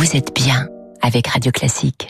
vous êtes bien avec Radio Classique.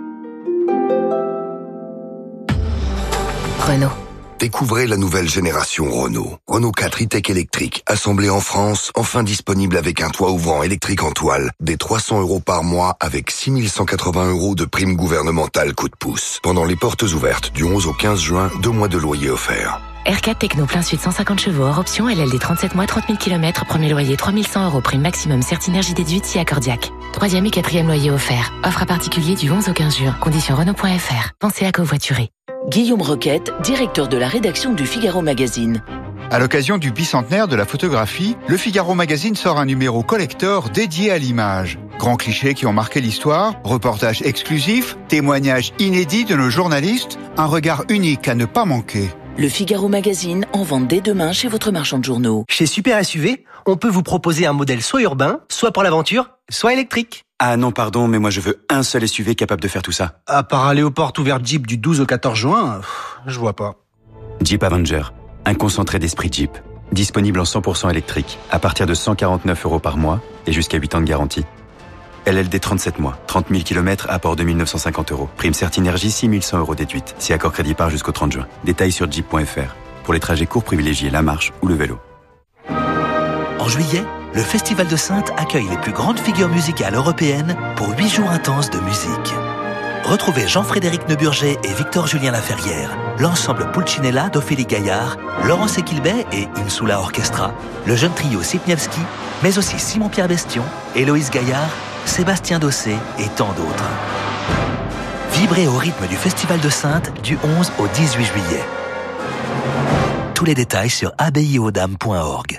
Renault. Découvrez la nouvelle génération Renault. Renault 4 e-tech électrique, assemblé en France, enfin disponible avec un toit ouvrant électrique en toile, des 300 € par mois avec 6 180 € de prime gouvernementale coup de pouce. Pendant les portes ouvertes du 11 au 15 juin, 2 mois de loyer offerts. R4 Techno plein sud 150 chevaux, hors option, LLD 37 mois, 30 000 km, premier loyer 3100 €, prime maximum, Certinergie déduite si accordiaque. 3e et 4e loyer offert. Offre à particulier du 11 au 15 juin. Conditions Renault.fr. Pensez à covoiturer. Guillaume Roquette, directeur de la rédaction du Figaro Magazine. À l'occasion du bicentenaire de la photographie, le Figaro Magazine sort un numéro collector dédié à l'image. Grands clichés qui ont marqué l'histoire, reportages exclusifs, témoignages inédits de nos journalistes, un regard unique à ne pas manquer. Le Figaro Magazine en vente dès demain chez votre marchand de journaux. Chez Super SUV, on peut vous proposer un modèle soit urbain, soit pour l'aventure, soit électrique. Ah non, pardon, mais moi je veux un seul SUV capable de faire tout ça. À part aller aux portes ouvertes Jeep du 12 au 14 juin, je vois pas. Jeep Avenger, un concentré d'esprit Jeep. Disponible en 100% électrique, à partir de 149 € par mois et jusqu'à 8 ans de garantie. LLD 37 mois, 30 000 km, apport de 1 950 €. Prime Certinergie, 6 100 € déduite. Si accord crédit part jusqu'au 30 juin. Détails sur jeep.fr. Pour les trajets courts, privilégiez la marche ou le vélo. En juillet, le Festival de Saintes accueille les plus grandes figures musicales européennes pour 8 jours intenses de musique. Retrouvez Jean-Frédéric Neuburger et Victor-Julien Laferrière, l'ensemble Pulcinella d'Ophélie Gaillard, Laurence Equilbet et Insula Orchestra, le jeune trio Sipniewski, mais aussi Simon-Pierre Bestion, Héloïse Gaillard, Sébastien Dossé et tant d'autres. Vibrez au rythme du Festival de Saintes du 11 au 18 juillet. Tous les détails sur abbayeauxdames.org.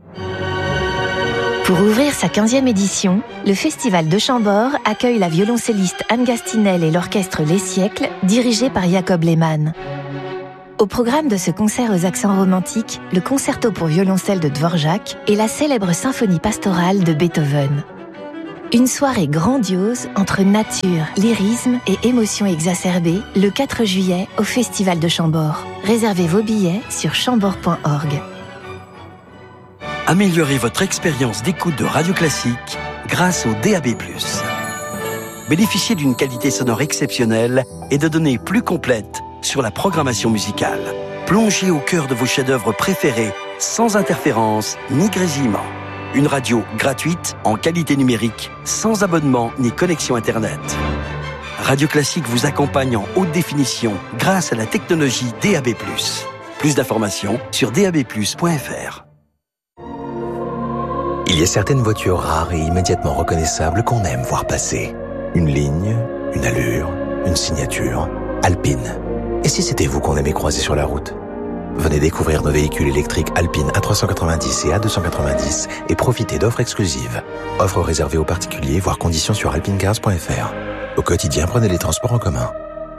Pour ouvrir sa 15e édition, le Festival de Chambord accueille la violoncelliste Anne Gastinel et l'orchestre Les Siècles, dirigé par Jacob Lehmann. Au programme de ce concert aux accents romantiques, le concerto pour violoncelle de Dvorak et la célèbre symphonie pastorale de Beethoven. Une soirée grandiose entre nature, lyrisme et émotions exacerbées le 4 juillet au Festival de Chambord. Réservez vos billets sur chambord.org. Améliorez votre expérience d'écoute de Radio Classique grâce au DAB+. Bénéficiez d'une qualité sonore exceptionnelle et de données plus complètes sur la programmation musicale. Plongez au cœur de vos chefs-d'œuvre préférés sans interférence ni grésillement. Une radio gratuite en qualité numérique, sans abonnement ni connexion Internet. Radio Classique vous accompagne en haute définition grâce à la technologie DAB+. Plus d'informations sur dab+.fr. Il y a certaines voitures rares et immédiatement reconnaissables qu'on aime voir passer. Une ligne, une allure, une signature. Alpine. Et si c'était vous qu'on aimait croiser sur la route ? Venez découvrir nos véhicules électriques Alpine A390 et A290 et profitez d'offres exclusives. Offres réservées aux particuliers, voire conditions sur alpinecars.fr. Au quotidien, prenez les transports en commun.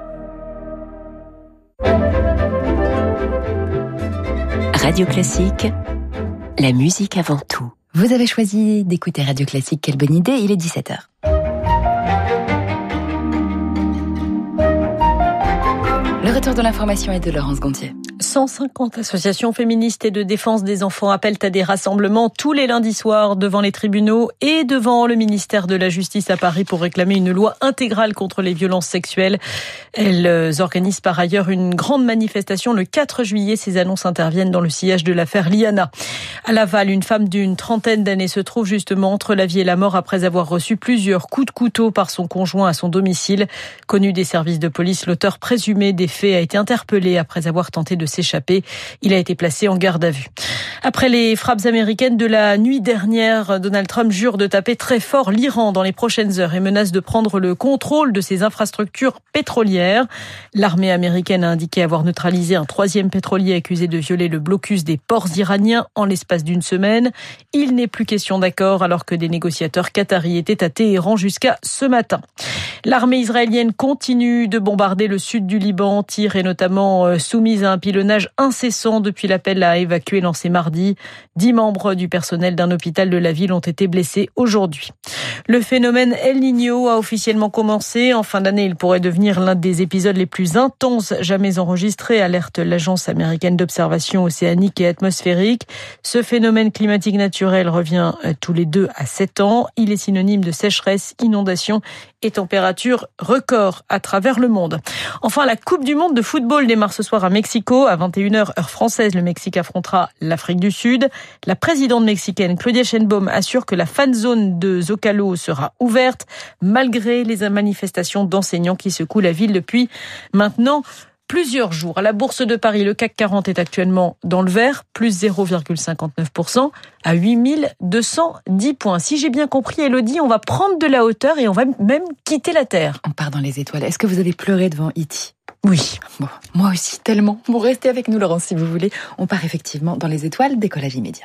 Radio Classique, la musique avant tout. Vous avez choisi d'écouter Radio Classique, quelle bonne idée, il est 17h. Le retour de l'information est de Laurence Gontier. 150 associations féministes et de défense des enfants appellent à des rassemblements tous les lundis soirs devant les tribunaux et devant le ministère de la Justice à Paris pour réclamer une loi intégrale contre les violences sexuelles. Elles organisent par ailleurs une grande manifestation le 4 juillet. Ces annonces interviennent dans le sillage de l'affaire Liana. À Laval, une femme d'une trentaine d'années se trouve justement entre la vie et la mort après avoir reçu plusieurs coups de couteau par son conjoint à son domicile. Connu des services de police, l'auteur présumé des faits a été interpellé après avoir tenté de s'échapper. Il a été placé en garde à vue. Après les frappes américaines de la nuit dernière, Donald Trump jure de taper très fort l'Iran dans les prochaines heures et menace de prendre le contrôle de ses infrastructures pétrolières. L'armée américaine a indiqué avoir neutralisé un troisième pétrolier accusé de violer le blocus des ports iraniens en l'espace d'une semaine. Il n'est plus question d'accord alors que des négociateurs qataris étaient à Téhéran jusqu'à ce matin. L'armée israélienne continue de bombarder le sud du Liban, tir est notamment soumise à un pilonnage incessant depuis l'appel à évacuer lancé mardi. 10 membres du personnel d'un hôpital de la ville ont été blessés aujourd'hui. Le phénomène El Niño a officiellement commencé. En fin d'année, il pourrait devenir l'un des épisodes les plus intenses jamais enregistrés, alerte l'Agence américaine d'observation océanique et atmosphérique. Ce phénomène climatique naturel revient tous les 2 à 7 ans. Il est synonyme de sécheresse, inondation et température record à travers le monde. Enfin, la Coupe du monde de football démarre ce soir à Mexico. À 21h, heure française, le Mexique affrontera l'Afrique du Sud. La présidente mexicaine Claudia Sheinbaum assure que la fan zone de Zocalo sera ouverte malgré les manifestations d'enseignants qui secouent la ville depuis maintenant plusieurs jours. À la Bourse de Paris, le CAC 40 est actuellement dans le vert, plus 0,59% à 8210 points. Si j'ai bien compris, Elodie, on va prendre de la hauteur et on va même quitter la Terre. On part dans les étoiles. Est-ce que vous avez pleuré devant E.T.? Oui. Bon, moi aussi, tellement. Bon, restez avec nous, Laurence, si vous voulez. On part effectivement dans les étoiles, décollage immédiat.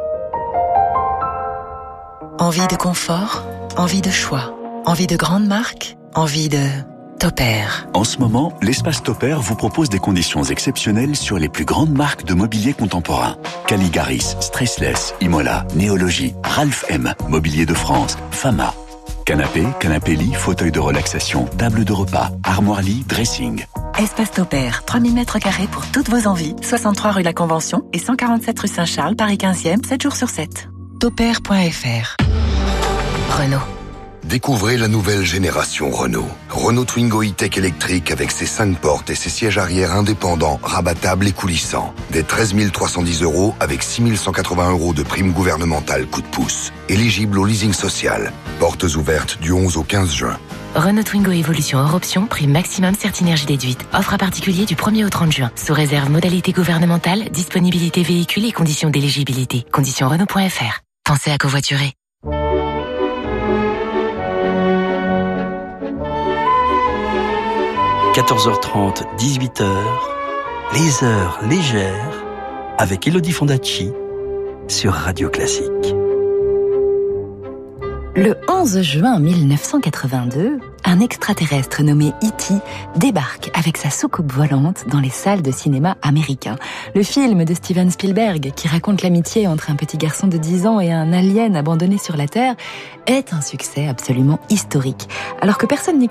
Envie de confort, envie de choix, envie de grande marque, envie de Topair. En ce moment, l'espace Topair vous propose des conditions exceptionnelles sur les plus grandes marques de mobilier contemporain. Caligaris, Stressless, Imola, Néologie, Ralph M, Mobilier de France, Fama. Canapé, canapé-lit, fauteuil de relaxation, table de repas, armoire-lit, dressing. Espace Topair, 3000 m² pour toutes vos envies. 63 rue La Convention et 147 rue Saint-Charles, Paris 15e, 7 jours sur 7. Topair.fr. Renault. Découvrez la nouvelle génération Renault. Renault Twingo E-Tech électrique avec ses 5 portes et ses sièges arrière indépendants, rabattables et coulissants. Des 13 310 € avec 6 180 € de prime gouvernementale coup de pouce. Éligible au leasing social. Portes ouvertes du 11 au 15 juin. Renault Twingo Évolution hors option, prime maximum Certinergie déduite. Offre à particulier du 1er au 30 juin. Sous réserve modalité gouvernementale, disponibilité véhicule et conditions d'éligibilité. Conditions Renault.fr. Pensez à covoiturer. – 14h30, 18h, les heures légères avec Elodie Fondacci sur Radio Classique. Le 11 juin 1982, un extraterrestre nommé E.T. débarque avec sa soucoupe volante dans les salles de cinéma américains. Le film de Steven Spielberg, qui raconte l'amitié entre un petit garçon de 10 ans et un alien abandonné sur la Terre, est un succès absolument historique. Alors que personne n'y